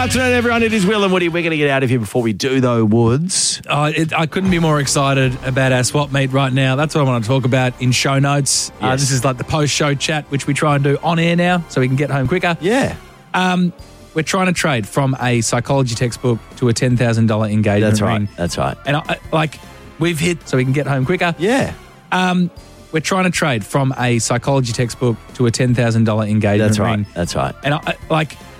afternoon, everyone. It is Will and Woody. We're going to get out of here before we do, though, Woods. I couldn't be more excited about our swap meet right now. That's what I want to talk about in show notes. Yes. This is like the post-show chat, which we try and do on air now so we can get home quicker. Yeah. We're trying to trade from a psychology textbook to a $10,000 engagement ring. That's right. And we've hit so we can get home quicker. Yeah. We're trying to trade from a psychology textbook to a $10,000 engagement ring. That's right. And